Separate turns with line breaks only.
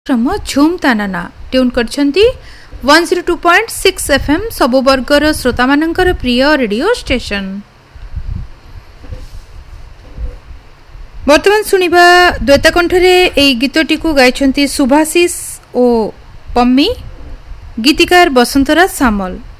क्रम झूम तानाना tune करछंती 102.6 FM सबु वर्गर श्रोता मानकर प्रिय रेडियो स्टेशन। वर्तमान सुनिबा द्वैतकंठरे एई गीतटी को गाइछंती सुभाषिष ओ पम्मी, गीतिकार बसंतराज सामल।